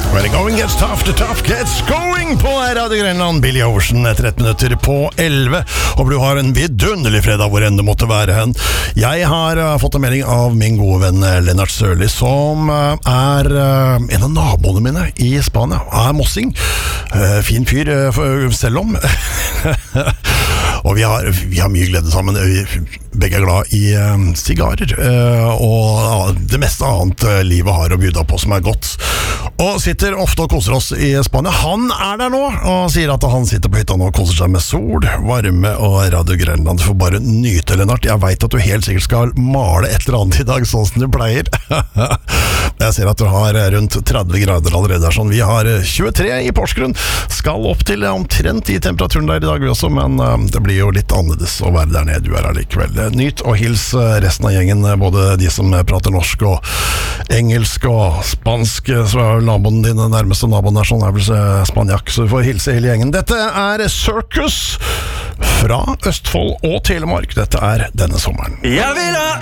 Where the going gets tough, the tough gets going på Radio Grenland. Billy Ocean 13 minutter på 11. Håper du har en vidunderlig fredag hvor enn du måtte være hen. Jeg har fått en melding av min gode venn Lennart Sørli, som er en av naboene mine i Spania. Han er mossing. Fin fyr selv om. Og vi har mye glede sammen. Begge er glad i sigarer og det meste annet livet har å bjuda på som er godt. Og sitter ofte og koser oss i Spania. Han er der nå og sier at han sitter på hytta nå og koser seg med sol, varme og Radio Grenland. Du får bare nyte, Lennart. Jeg vet at du helt sikkert skal male et eller annet i dag, sånn som du pleier. Jeg ser at du har rundt 30 grader allerede der, sånn. Vi har 23 i Porsgrunn. Skal opp til omtrent i temperaturen der i dag vi også, men det blir jo litt annerledes å være der nede. Du er her likevel. Nyt og hils resten av gjengen, både de som prater norsk og engelsk og spansk. Så er naboen din, den nærmeste naboen der, sånn er vel spanjak, så du får hilse hele gjengen. Dette er Circus fra Østfold og Telemark. Dette er denne sommeren. Jeg vil ha